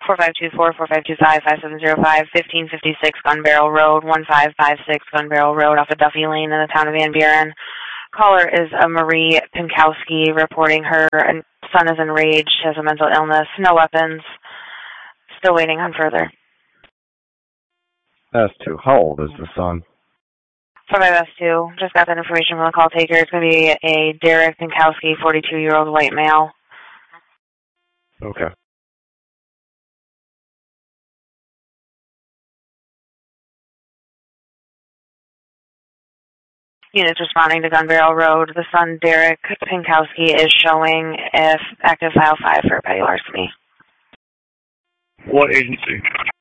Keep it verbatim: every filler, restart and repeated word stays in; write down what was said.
four five two four, four five two five, five seven zero five, fifteen fifty-six Gun Barrel Road, one five five six Gun Barrel Road off of Duffy Lane in the town of Van Buren. Caller is a Marie Pinkowski reporting her son is enraged, has a mental illness, no weapons. Still waiting on further. S two. How old is the son? four five S two. Just got that information from the call taker. It's going to be a Derek Pinkowski, forty-two-year-old white male. Okay. Units responding to Gun Barrel Road. The son, Derek Pinkowski, is showing if active file five for petty larceny. What agency?